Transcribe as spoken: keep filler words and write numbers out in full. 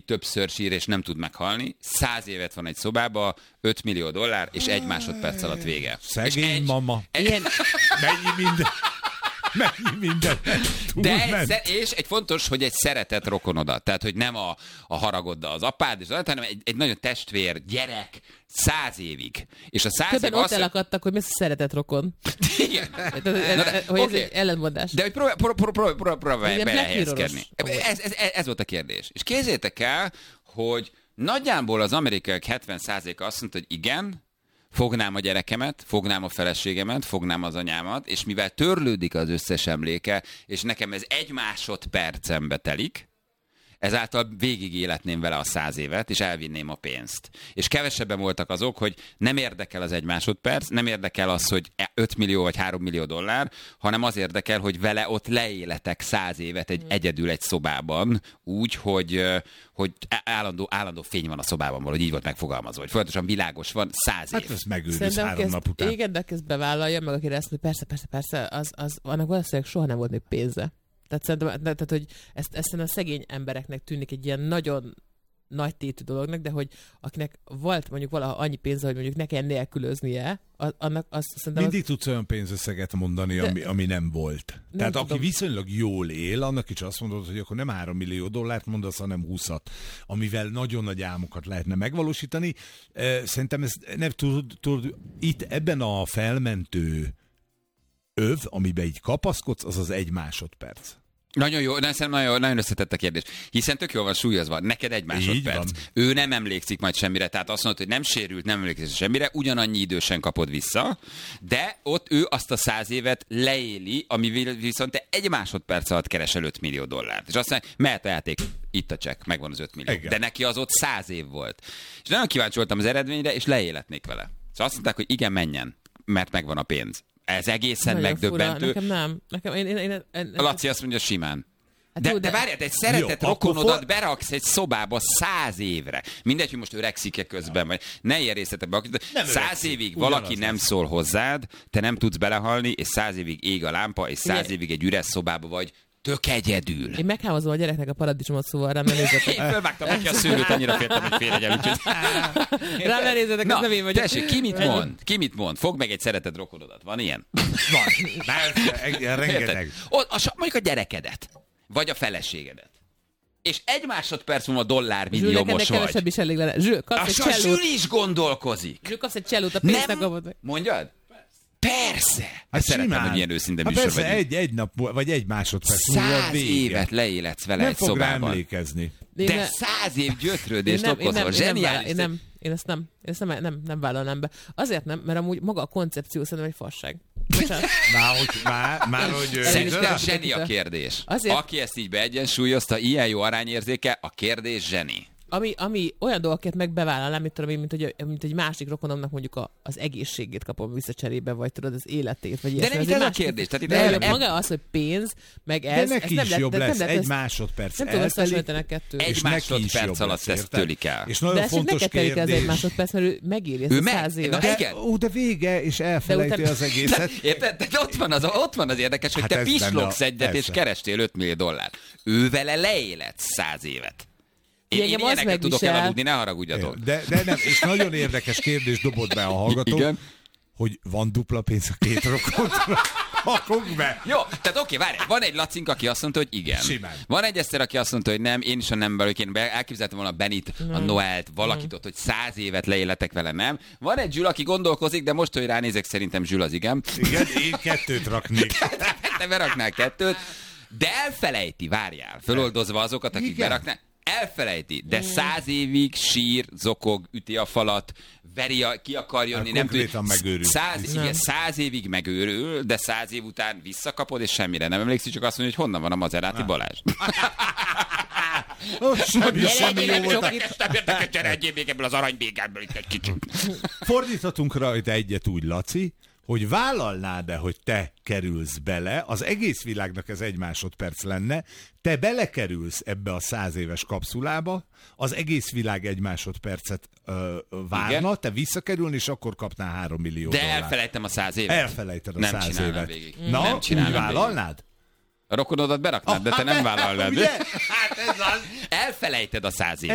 többször sír és nem tud meghalni, száz évet van egy szobába, öt millió dollár, és egy másodperc alatt vége. Szegény és egy, mama. Egy, Ilyen... Mennyi minden. Mennyi minden. De egy, és egy fontos, hogy egy szeretett rokonodat. Tehát, hogy nem a, a haragoddal az apád, és az, hanem egy, egy nagyon testvér, gyerek, száz évig. És a száz Többen év ott azt... elakadtak, hogy mi az a szeretett rokon. Igen. Hogy ez egy ellenmondás. De hogy próbálj próbálj próbálj próbálj próbálj belehelyezkedni. Black Ez, ez, ez, ez volt a kérdés. És képzeljétek el, hogy nagyjából az amerikaiak hetven százaléka azt mondta, hogy igen, fognám a gyerekemet, fognám a feleségemet, fognám az anyámat, és mivel törlődik az összes emléke, és nekem ez egy másodpercembe telik, ezáltal végig életném vele a száz évet, és elvinném a pénzt. És kevesebben voltak azok, hogy nem érdekel az egy másodperc, nem érdekel az, hogy öt millió vagy három millió dollár, hanem az érdekel, hogy vele ott leéletek száz évet egy egyedül egy szobában, úgy, hogy, hogy állandó, állandó fény van a szobában, valahogy így volt megfogalmazva, hogy folyamatosan világos van száz év. Hát ez megőriz három nap után. Igen, de ezt bevállalja, meg akire ezt mondja, persze, persze, persze, az, az, annak valószínűleg soha nem volt még pénze. Tehát szerintem, tehát, hogy ezt, ezt a szegény embereknek tűnik egy ilyen nagyon nagy tétű dolognak, de hogy akinek volt mondjuk valaha annyi pénze, hogy mondjuk ne kell nélkülöznie, annak azt szerintem... Mindig az... tudsz olyan pénzösszeget mondani, de... ami, ami nem volt. Nem Tehát tudom. Aki viszonylag jól él, annak is azt mondod, hogy akkor nem három millió dollárt mondasz, hanem húszat, amivel nagyon nagy álmokat lehetne megvalósítani. Szerintem ez nem tud, tud itt ebben a felmentő öv, amiben így kapaszkodsz, az az egy másodperc. Nagyon jó, de szerintem nagyon, nagyon összetett a kérdés. Hiszen tök jól van súlyozva, neked egy másodperc. Ő nem emlékszik majd semmire, tehát azt mondod, hogy nem sérült, nem emlékszik semmire, ugyanannyi idősen kapod vissza, de ott ő azt a száz évet leéli, ami viszont te egy másodperc alatt keresel öt millió dollárt. És azt mondja, mehet a játék, itt a csekk, megvan az öt millió. Igen. De neki az ott száz év volt. És nagyon kíváncsi voltam az eredményre, és leéletnék vele. Szóval azt mondták, hogy igen, menjen, mert megvan a pénz. Ez egészen nagyon megdöbbentő. Fura. Nekem nem. Nekem, én, én, én, én, én, a Laci azt mondja simán. Hát de, jó, de, de várjál, egy szeretett jó, rokonodat for... beraksz egy szobába száz évre. Mindegy, hogy most öregszik-e közben, vagy ne ilyen részletekbe. Száz évig valaki nem szól hozzád, te nem tudsz belehalni, és száz évig ég a lámpa, és száz évig egy üres szobába vagy, tök egyedül. Én meghámozom a gyereknek a paradicsomot, szóval rám ne nézzetek. Én fölvágtam neki a szőlőt, annyira féltem, hogy félegyel, úgyhogy... Rám ne nézzetek, ez nem én vagyok. Tessék, ki mit mond? Ki mit mond? Fogd meg egy szeretett rokonodat. Van ilyen? Van. Persze, rengeteg. Ott, a, mondjuk a gyerekedet. Vagy a feleségedet. És egy másodperc múlva dollármilliómos vagy. Kevesebb is elég lenne. Zsül, kapsz egy csellót. A Zsül is gondolkozik. Zsül, kapsz egy csellót, a pénznek kapod. Mondjad? Persze! Hát szeretem, simán. hogy ilyen őszinte hát műsor persze, egy, egy nap, vagy egy másodperc múlva száz évet leéletsz vele nem egy fog szobában. rá emlékezni. De ne... száz év gyötrődést okozol. Zseniális. Én nem, én ezt nem, én ezt nem, nem, nem vállalnám be. Azért nem, mert amúgy maga a koncepció szerintem egy fasság. Már, hogy, már, már, hogy szerintem zseni a kérdés. Azért... Aki ezt így beegyensúlyozta, ilyen jó arányérzéke, a kérdés zseni. Ami, ami olyan dolgokat megbevállalnám, mint, tudom én, mint, hogy, mint egy másik rokonomnak mondjuk a, az egészségét kapom vissza cserébe, vagy tudod, az életét, vagy de nem itt ez a kérdés. Tehát de el, maga az, hogy pénz, meg ez... De neki ez is nem jobb lehet, lesz, nem egy lehet, másodperc nem tudom összehasonlítani a kettőt. Egy másodperc alatt ezt tölik el. És nagyon de fontos neked kérdés. De ez egy másodperc, mert ő megéri ezt a száz évet. De, ó, de vége, és elfelejti az egészet. Érted? De ott van az, ott van az érdekes, hogy te pislogsz egyet, és kerestél öt millió dollárt. Ő vele leéletsz száz évet. Én, én ilyeneket tudok elaludni, ne haragudjatok. De, de nem, és nagyon érdekes kérdés dobott be a hallgató, igen? Hogy van dupla pénz a két rokontra. Hakunk be! Jó, tehát oké, várj, van egy Lacink, aki azt mondta, hogy igen. Simán. Van egy Eszter, aki azt mondta, hogy nem, én is a nem belőle, én elképzeltem volna a Benit, a Noelt, valakit ott, hogy száz évet leéletek vele, nem. Van egy Zsül, aki gondolkozik, de most, hogy ránézek, szerintem Zsül az igen. Igen, én kettőt raknék. Te beraknál kettőt, de elfelejti, várjál, föloldozva azokat, akik igen. beraknál. Elfelejti, de száz évig sír, zokog, üti a falat, veri, a, ki akar jönni, nem tud. Száz, igen, száz évig megőrül, de száz év után visszakapod, és semmire nem emlékszik, csak azt mondja, hogy honnan van a Mazeráti Balázs. Semmi, semmi jó volt. Nem értek, cserélj még ebből az aranybégából itt egy kicsit. Fordíthatunk rajta egyet úgy, Laci, hogy vállalnád-e, hogy te kerülsz bele, az egész világnak ez egy másodperc lenne, te belekerülsz ebbe a száz éves kapszulába, az egész világ egy másodpercet ö, várna, igen? Te visszakerülni, és akkor kapnál három millió de dollárt. elfelejtem a száz évet. Elfelejted a nem száz évet. Végig. Na, nem úgy vállalnád? A rokonodat beraknád, de te nem vállalnád. Ugye? Hát ez az. Elfelejted a száz évet.